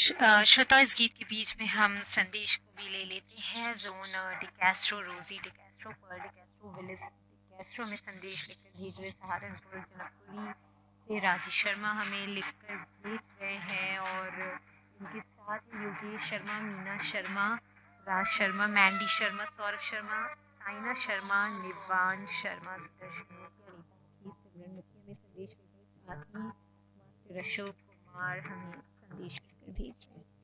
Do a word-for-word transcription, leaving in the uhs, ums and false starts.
श- अ, श्वेता, इस गीत के बीच में हम संदेश को भी ले लेते हैं। जोन डिकैस्ट्रो, रोजी डिकैस्ट्रो, पर्ल डिकैस्ट्रो, विलिस डिकैस्ट्रो में संदेश लिखकर भेज रहे सहारनपुर जनकपुरी से राजेश शर्मा हमें लिखकर भेज रहे हैं। और इनके साथ ही योगेश शर्मा, मीना शर्मा, राज शर्मा, मैंडी शर्मा, सौरभ शर्मा, साइना शर्मा, निवान शर्मा, सुदर्शन मुखिया, रीता मुखी, सिमरन मुखिया में संदेश लिखकर, साथ ही मास्टर अशोक कुमार हमें संदेश लिखकर भेज रहे हैं।